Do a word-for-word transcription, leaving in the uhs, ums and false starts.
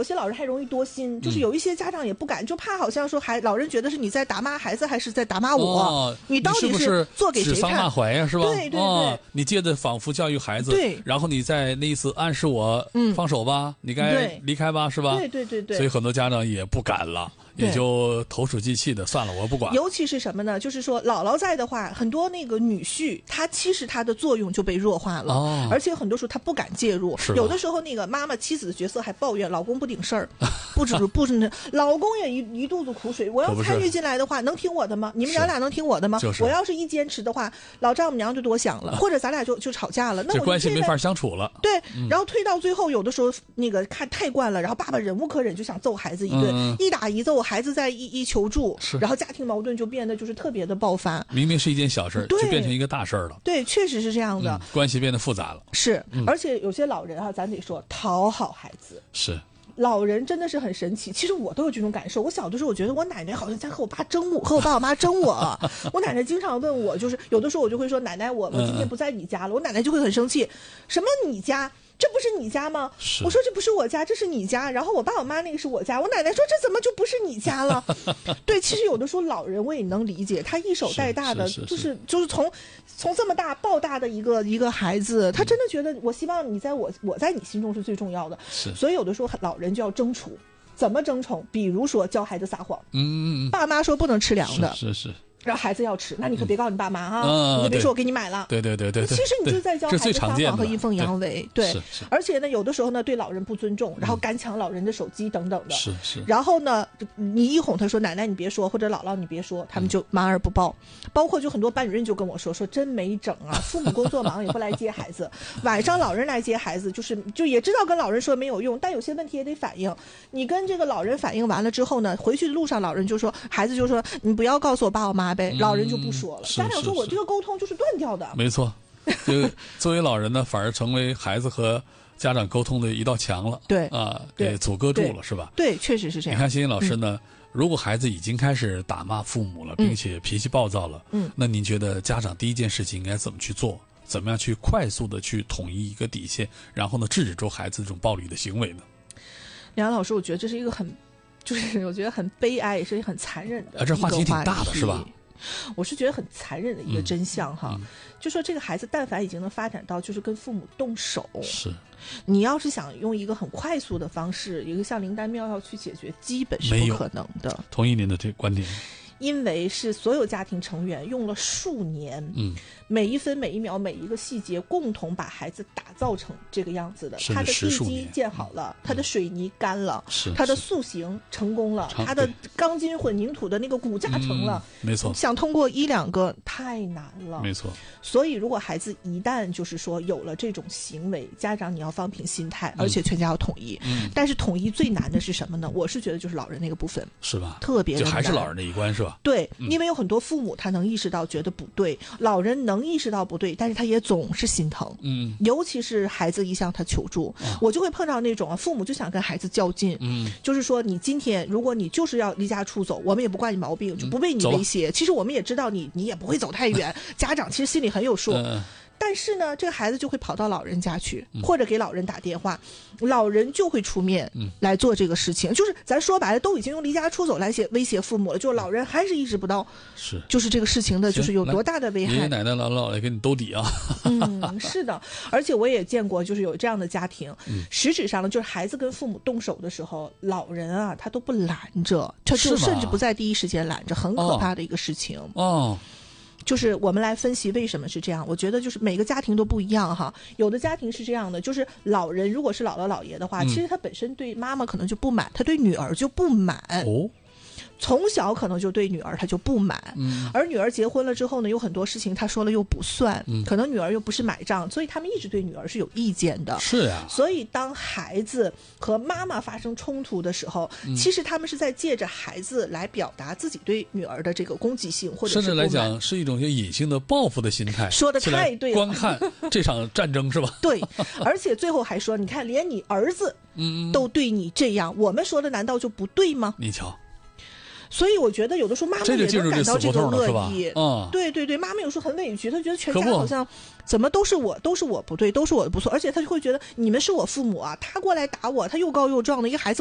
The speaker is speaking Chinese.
有些老人还容易多心，就是有一些家长也不敢，就怕好像说还老人觉得是你在打骂孩子，还是在打骂我？ 哦、 你到底是做给谁看？ 指桑骂槐呀，是吧？ 对对对、哦， 你接着仿佛教育孩子， 对， 然后你再那意思暗示我， 嗯， 放手吧，你该离开吧，是吧？ 对对对对。 所以很多家长也不敢了。也就投鼠忌器的，算了，我不管。 尤其是什么呢？就是说姥姥在的话，很多那个女婿，他其实他的作用就被弱化了， 哦、 而且很多时候他不敢介入。有的时候那个妈妈妻子的角色还抱怨老公不顶事儿，不止不是那老公也一一肚子苦水。我要参与进来的话，能听我的吗？你们娘俩能听我的吗？ 就是、 我要是一坚持的话，老丈母娘就多想了，或者咱俩就就吵架了，那我关系没法相处了。 对、嗯，然后推到最后，有的时候那个看太惯了，然后爸爸忍无可忍就想揍孩子一顿， 嗯、 一打一揍，孩子在一一。求助，然后家庭矛盾就变得就是特别的爆发。 明明是一件小事，就变成一个大事了。 对，确实是这样的、 嗯，关系变得复杂了。 是、嗯，而且有些老人啊，咱得说讨好孩子。 是， 老人真的是很神奇。其实我都有这种感受。我小的时候，我觉得我奶奶好像在和我爸争我，和我爸我妈争我。我奶奶经常问我，就是有的时候我就会说：“奶奶，我我今天不在你家了。嗯”我奶奶就会很生气：“什么你家？这不是你家吗？”我说：“这不是我家，这是你家。”然后我爸我妈那个是我家。我奶奶说：“这怎么就不是你家了？”对，其实有的时候老人我也能理解，他一手带大的， 是是是是就是就是从从这么大抱大的一个一个孩子，他真的觉得我希望你在我我在你心中是最重要的。 是， 所以有的时候老人就要争宠。怎么争宠？比如说教孩子撒谎， 嗯， 爸妈说不能吃凉的， 是 是, 是。 让孩子要吃，那你可别告诉你爸妈啊！ 嗯、 你可别说我给你买了。 对对对对对。 其实你就是在教孩子撒谎和阴奉阳违。对， 是是。 而且呢，有的时候呢，对老人不尊重，然后敢抢老人的手机等等的。 是是。 然后呢，你一哄他说奶奶你别说，或者姥姥你别说，他们就忙而不报。嗯、包括就很多班主任就跟我说说真没整啊，父母工作忙也不来接孩子，晚上老人来接孩子，就是就也知道跟老人说没有用，但有些问题也得反映。你跟这个老人反映完了之后呢，回去的路上老人就说，孩子就说你不要告诉我爸我妈呗，嗯、老人就不。说了，家长说我这个沟通就是断掉的。 没错，这个作为老人呢，反而成为孩子和家长沟通的一道墙了。 对啊，给阻隔住了，是吧？ 对，确实是这样。 你看，欣欣老师呢，嗯、如果孩子已经开始打骂父母了，并且脾气暴躁了， 嗯， 那您觉得家长第一件事情应该怎么去做？怎么样去快速的去统一一个底线，然后呢，制止住孩子这种暴力的行为呢？ 梁老师，我觉得这是一个很，就是我觉得很悲哀，也是很残忍的。 啊，这话题挺大的，是吧？ 我是觉得很残忍的一个真相哈， 嗯嗯、 就说这个孩子但凡已经能发展到就是跟父母动手， 是， 你要是想用一个很快速的方式，一个像灵丹妙药去解决，基本是不可能的。 同意您的这个观点。 因为是所有家庭成员用了数年， 嗯， 每一分每一秒每一个细节共同把孩子打造成这个样子的。他的地基建好了，他的水泥干了，他的塑形成功了，他的钢筋混凝土的那个骨架成了， 嗯、没错。 想通过一两个太难了， 没错。 所以如果孩子一旦就是说有了这种行为，家长你要放平心态，而且全家要统一。 嗯。 但是统一最难的是什么呢？我是觉得就是老人那个部分， 是吧？ 特别的难， 就还是老人那一关是吧？ 对，因为有很多父母他能意识到觉得不对，老人能意识到不对，但是他也总是心疼。 嗯， 尤其是孩子一向他求助，啊、我就会碰到那种啊，父母就想跟孩子较劲。 嗯， 就是说你今天如果你就是要离家出走，我们也不怪你毛病，就不被你威胁。嗯、其实我们也知道你你也不会走太远，家长其实心里很有数。 嗯但是呢，这个孩子就会跑到老人家去，嗯、或者给老人打电话，老人就会出面来做这个事情。嗯、就是咱说白了，都已经用离家出走来胁威胁父母了，就是老人还是意识不到， 是就是这个事情的，就是有多大的危害。 爷爷奶奶姥姥来给你兜底啊！ 嗯，是的，而且我也见过，就是有这样的家庭， 嗯、 实质上呢，就是孩子跟父母动手的时候，老人啊他都不拦着，他就甚至不在第一时间拦着，很可怕的一个事情。 哦。 就是我们来分析为什么是这样，我觉得就是每个家庭都不一样哈。有的家庭是这样的，就是老人如果是姥姥姥爷的话， 嗯、 其实他本身对妈妈可能就不满，他对女儿就不满。 哦。 从小可能就对女儿他就不满， 嗯， 而女儿结婚了之后呢，有很多事情他说了又不算， 嗯， 可能女儿又不是买账，所以他们一直对女儿是有意见的。 是呀， 所以当孩子和妈妈发生冲突的时候， 嗯、 其实他们是在借着孩子来表达自己对女儿的这个攻击性，或者是甚至来讲是一种隐性的报复的心态。 说的太对了， 观看这场战争是吧？ 对，而且最后还说，你看连你儿子都对你这样， 嗯、 我们说的难道就不对吗？ 你瞧。 所以我觉得有的时候妈妈也能感到这个恶意， 嗯， 对对对，妈妈有时候很委屈，她觉得全家好像怎么都是我，都是我不对，都是我的不错，而且她就会觉得你们是我父母啊，他过来打我，他又高又壮的一个孩子。